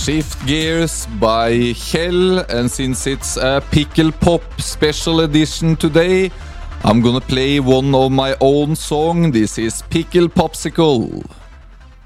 Shift Gears by Kjell, and since it's a Pickle Pop special edition today, I'm gonna play one of my own song. This is Pickle Popsicle.